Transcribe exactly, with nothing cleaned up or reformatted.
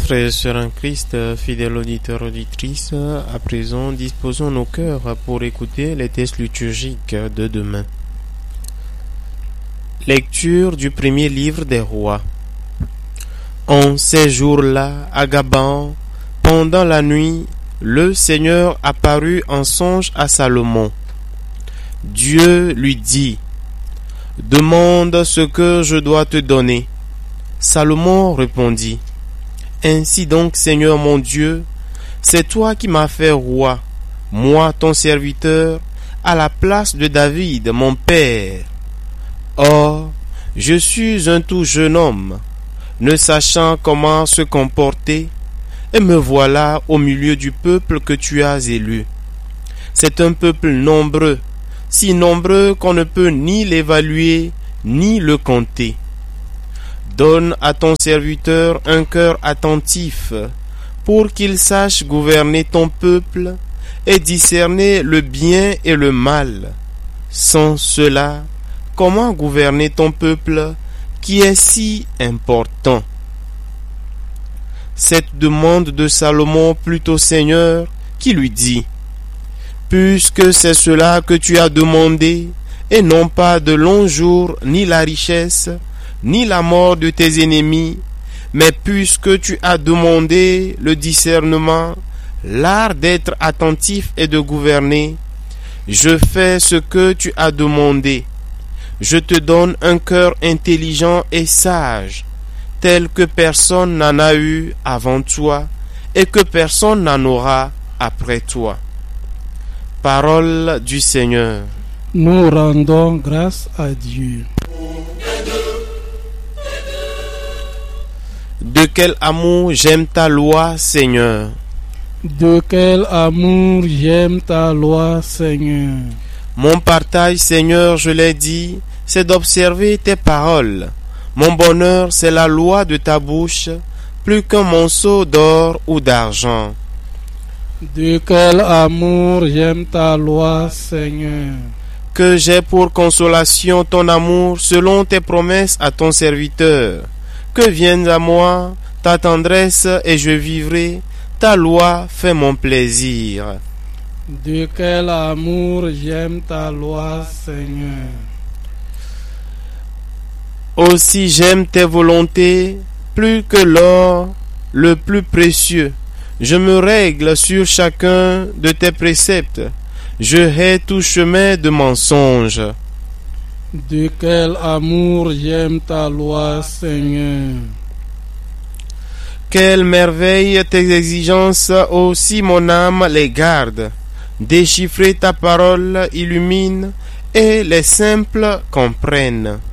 Frères et sœurs en Christ, fidèles auditeurs, auditrices, à présent disposons nos cœurs pour écouter les textes liturgiques de demain. Lecture du premier livre des rois. En ces jours-là, à Gabaon, pendant la nuit, le Seigneur apparut en songe à Salomon. Dieu lui dit: « Demande ce que je dois te donner. » Salomon répondit: « Ainsi donc, Seigneur mon Dieu, c'est toi qui m'as fait roi, moi ton serviteur, à la place de David, mon père. Or, je suis un tout jeune homme, ne sachant comment se comporter, et me voilà au milieu du peuple que tu as élu. C'est un peuple nombreux, si nombreux qu'on ne peut ni l'évaluer, ni le compter. Donne à ton serviteur un cœur attentif, pour qu'il sache gouverner ton peuple et discerner le bien et le mal. Sans cela, comment gouverner ton peuple qui est si important? » Cette demande de Salomon plut au Seigneur, qui lui dit: « Puisque c'est cela que tu as demandé, et non pas de longs jours, ni la richesse, ni la mort de tes ennemis, mais puisque tu as demandé le discernement, l'art d'être attentif et de gouverner, je fais ce que tu as demandé. Je te donne un cœur intelligent et sage, tel que personne n'en a eu avant toi, et que personne n'en aura après toi. » Parole du Seigneur. Nous rendons grâce à Dieu. De quel amour j'aime ta loi, Seigneur. De quel amour j'aime ta loi, Seigneur. Mon partage, Seigneur, je l'ai dit, c'est d'observer tes paroles. Mon bonheur, c'est la loi de ta bouche, plus qu'un monceau d'or ou d'argent. De quel amour j'aime ta loi, Seigneur. Que j'ai pour consolation ton amour selon tes promesses à ton serviteur. Que vienne à moi ta tendresse et je vivrai, ta loi fait mon plaisir. De quel amour j'aime ta loi, Seigneur. Aussi j'aime tes volontés plus que l'or le plus précieux. Je me règle sur chacun de tes préceptes. Je hais tout chemin de mensonge. De quel amour j'aime ta loi, Seigneur. Quelle merveille tes exigences, aussi mon âme les garde. Déchiffrer ta parole illumine, et les simples comprennent.